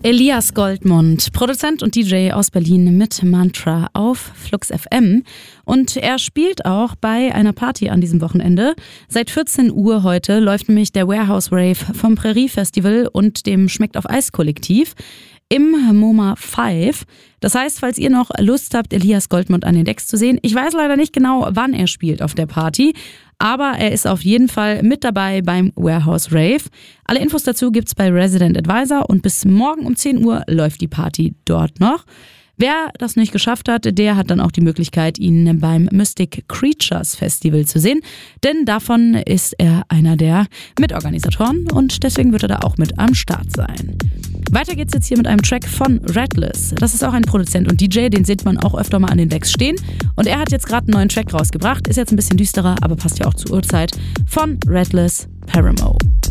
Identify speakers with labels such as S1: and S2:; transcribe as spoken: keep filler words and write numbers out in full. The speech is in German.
S1: Elias Goldmund, Produzent und D J aus Berlin mit Mantra auf Flux F M. Und er spielt auch bei einer Party an diesem Wochenende. Seit vierzehn Uhr heute läuft nämlich der Warehouse Rave vom Prärie Festival und dem Schmeckt auf Eis Kollektiv im MoMA fünf. Das heißt, falls ihr noch Lust habt, Elias Goldmund an den Decks zu sehen, ich weiß leider nicht genau, wann er spielt auf der Party, aber er ist auf jeden Fall mit dabei beim Warehouse Rave. Alle Infos dazu gibt's bei Resident Advisor und bis morgen um zehn Uhr läuft die Party dort noch. Wer das nicht geschafft hat, der hat dann auch die Möglichkeit, ihn beim Mystic Creatures Festival zu sehen, denn davon ist er einer der Mitorganisatoren und deswegen wird er da auch mit am Start sein. Weiter geht's jetzt hier mit einem Track von Redless. Das ist auch ein Produzent und D J, den sieht man auch öfter mal an den Decks stehen. Und er hat jetzt gerade einen neuen Track rausgebracht, ist jetzt ein bisschen düsterer, aber passt ja auch zur Uhrzeit, von Redless, Paramo.